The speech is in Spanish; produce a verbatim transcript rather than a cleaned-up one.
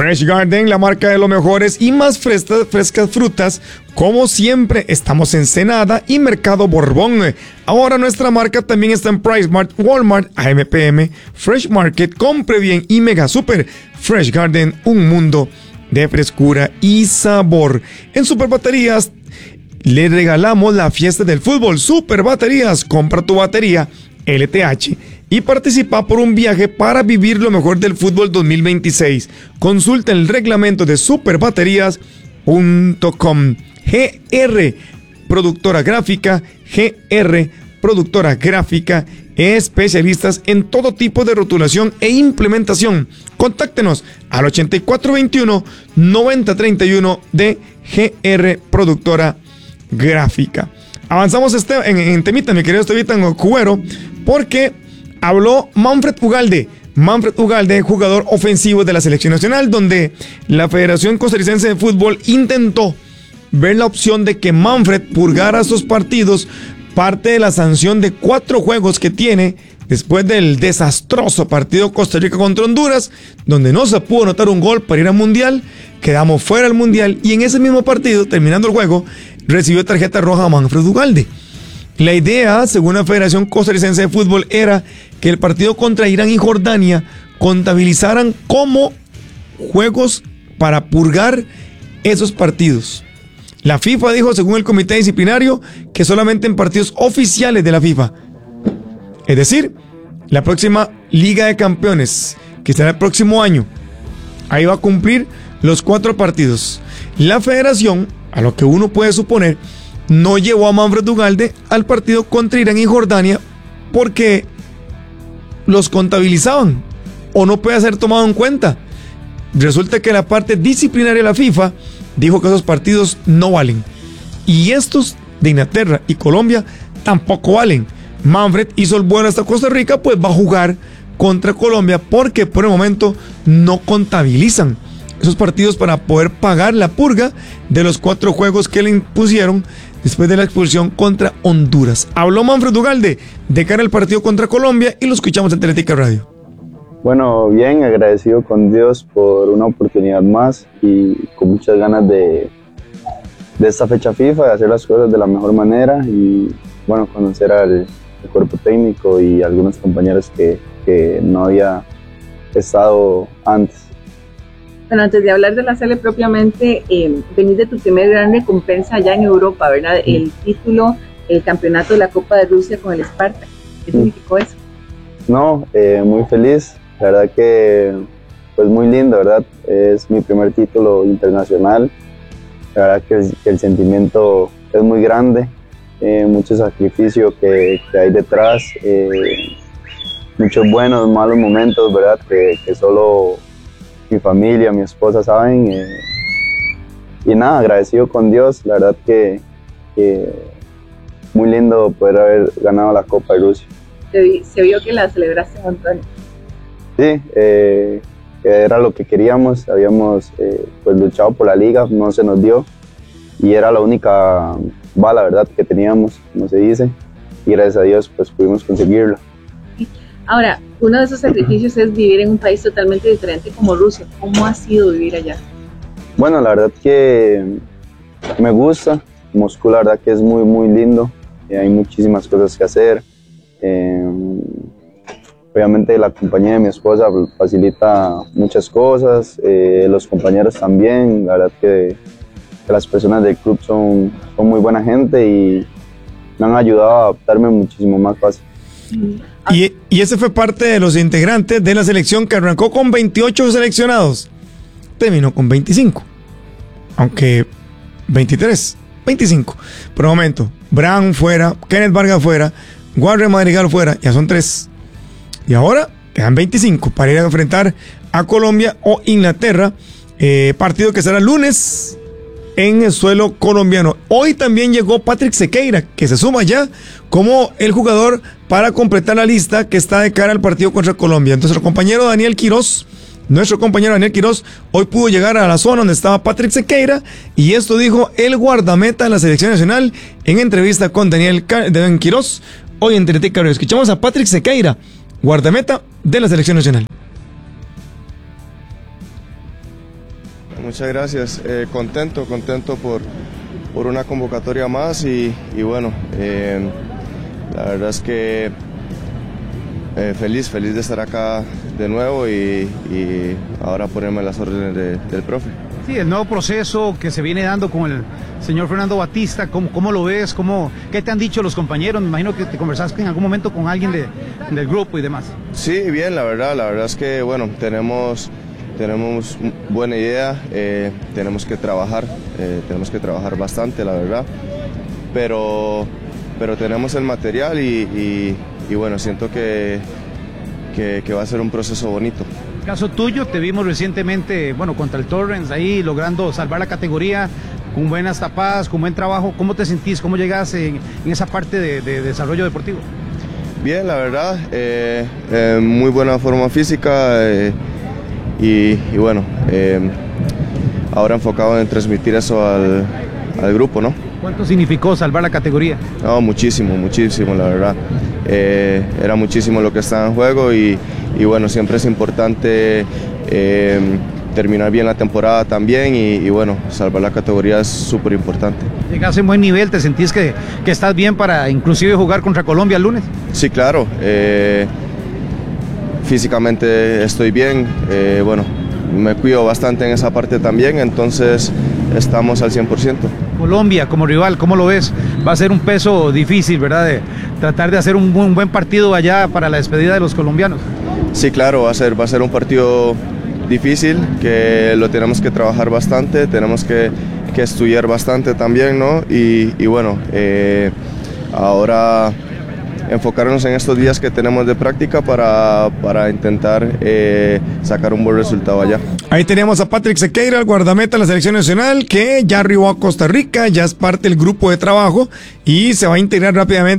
Fresh Garden, la marca de los mejores y más frescas, frescas frutas. Como siempre, estamos en Ensenada y Mercado Borbón. Ahora nuestra marca también está en PriceMart, Walmart, A M P M, Fresh Market, Compre Bien y Mega Super. Fresh Garden, un mundo de frescura y sabor. En Super Baterías le regalamos la fiesta del fútbol. Super Baterías, compra tu batería L T H y participa por un viaje para vivir lo mejor del fútbol dos mil veintiséis. Consulta el reglamento de super baterías punto com. G R, productora gráfica, G R, productora gráfica, especialistas en todo tipo de rotulación e implementación. Contáctenos al ochenta y cuatro veintiuno, noventa treinta y uno de G R, productora gráfica. Avanzamos este, en, en temita, mi querido Esteban Cubero, porque habló Manfred Ugalde. Manfred Ugalde, jugador ofensivo de la selección nacional, donde la Federación Costarricense de Fútbol intentó ver la opción de que Manfred purgara sus partidos, parte de la sanción de cuatro juegos que tiene después del desastroso partido Costa Rica contra Honduras, donde no se pudo anotar un gol para ir al Mundial, quedamos fuera del Mundial, y en ese mismo partido, terminando el juego, recibió tarjeta roja a Manfred Ugalde. La idea, según la Federación Costarricense de Fútbol, era que el partido contra Irán y Jordania contabilizaran como juegos para purgar esos partidos. La FIFA dijo, según el comité disciplinario, que solamente en partidos oficiales de la FIFA, es decir, la próxima Liga de Campeones, que será el próximo año, ahí va a cumplir los cuatro partidos. La Federación, a lo que uno puede suponer, no llevó a Manfred Ugalde al partido contra Irán y Jordania porque los contabilizaban o no puede ser tomado en cuenta. Resulta que la parte disciplinaria de la FIFA dijo que esos partidos no valen, y estos de Inglaterra y Colombia tampoco valen. Manfred hizo el vuelo hasta Costa Rica, pues va a jugar contra Colombia porque por el momento no contabilizan esos partidos para poder pagar la purga de los cuatro juegos que le impusieron después de la expulsión contra Honduras. Habló Manfred Ugalde de cara al partido contra Colombia y lo escuchamos en Teletica Radio. Bueno, bien, agradecido con Dios por una oportunidad más y con muchas ganas de, de esta fecha FIFA, de hacer las cosas de la mejor manera y, bueno, conocer al, al cuerpo técnico y algunos compañeros que, que no había estado antes. Bueno, antes de hablar de la Sele propiamente, eh, venís de tu primer gran recompensa allá en Europa, ¿verdad? El título, el campeonato de la Copa de Rusia con el Spartak. ¿Qué significó eso? No, eh, muy feliz. La verdad que, pues muy lindo, ¿verdad? Es mi primer título internacional. La verdad que el, que el sentimiento es muy grande. Eh, mucho sacrificio que, que hay detrás. Eh, muchos buenos, malos momentos, ¿verdad? Que, que solo mi familia, mi esposa saben, eh, y nada, agradecido con Dios, la verdad que, que muy lindo poder haber ganado la Copa de Rusia. Se, vi, se vio que la celebraste un montón. Sí, eh, era lo que queríamos, habíamos eh, pues luchado por la liga, no se nos dio, y era la única bala, verdad, que teníamos, como se dice, y gracias a Dios pues pudimos conseguirlo. Ahora, uno de esos sacrificios es vivir en un país totalmente diferente como Rusia. ¿Cómo ha sido vivir allá? Bueno, la verdad que me gusta. Moscú, la verdad que es muy, muy lindo. Eh, hay muchísimas cosas que hacer. Eh, obviamente la compañía de mi esposa facilita muchas cosas. Eh, los compañeros también. La verdad que, que las personas del club son, son muy buena gente y me han ayudado a adaptarme muchísimo más fácil. Y, y ese fue parte de los integrantes de la selección que arrancó con veintiocho seleccionados, terminó con veinticinco, aunque veintitrés, veinticinco. Por el momento, Bran fuera, Kenneth Vargas fuera, Warren Madrigal fuera, ya son tres. Y ahora quedan veinticinco para ir a enfrentar a Colombia o Inglaterra, eh, partido que será lunes en el suelo colombiano. Hoy también llegó Patrick Sequeira, que se suma ya como el jugador para completar la lista que está de cara al partido contra Colombia. Entonces, nuestro compañero Daniel Quiroz, nuestro compañero Daniel Quiroz, hoy pudo llegar a la zona donde estaba Patrick Sequeira, y esto dijo el guardameta de la selección nacional en entrevista con Daniel Quiroz, hoy en Teletica Radio. Escuchamos a Patrick Sequeira, guardameta de la selección nacional. Muchas gracias. Eh, contento, contento por, por una convocatoria más y, y bueno, eh, la verdad es que eh, feliz, feliz de estar acá de nuevo y, y ahora ponerme las órdenes de, del profe. Sí, el nuevo proceso que se viene dando con el señor Fernando Batista, ¿cómo, cómo lo ves? ¿Cómo, ¿Qué te han dicho los compañeros? Me imagino que te conversaste en algún momento con alguien de, del grupo y demás. Sí, bien, la verdad, la verdad es que bueno, tenemos, tenemos buena idea, eh, tenemos que trabajar, eh, tenemos que trabajar bastante, la verdad, pero, pero tenemos el material y, y, y bueno, siento que, que, que va a ser un proceso bonito. Caso tuyo, te vimos recientemente, bueno, contra el Torrens, ahí logrando salvar la categoría, con buenas tapadas, con buen trabajo. ¿Cómo te sentís? ¿Cómo llegas en, en esa parte de, de desarrollo deportivo? Bien, la verdad, eh, eh, muy buena forma física eh, y, y bueno, eh, ahora enfocado en transmitir eso al, al grupo, ¿no? ¿Cuánto significó salvar la categoría? No, muchísimo, muchísimo, la verdad. Eh, era muchísimo lo que estaba en juego y, y bueno, siempre es importante eh, terminar bien la temporada también y, y bueno, salvar la categoría es súper importante. Llegas en buen nivel, ¿te sentís que, que estás bien para inclusive jugar contra Colombia el lunes? Sí, claro. Eh, físicamente estoy bien, eh, bueno, me cuido bastante en esa parte también, entonces estamos al cien por ciento. Colombia como rival, ¿cómo lo ves? Va a ser un peso difícil, ¿verdad? De tratar de hacer un buen, un buen partido allá para la despedida de los colombianos. Sí, claro, va a ser, va a ser un partido difícil, que lo tenemos que trabajar bastante, tenemos que, que estudiar bastante también, ¿no? Y, y bueno, eh, ahora enfocarnos en estos días que tenemos de práctica para, para intentar eh, sacar un buen resultado allá. Ahí tenemos a Patrick Sequeira, el guardameta de la selección nacional, que ya arribó a Costa Rica, ya es parte del grupo de trabajo y se va a integrar rápidamente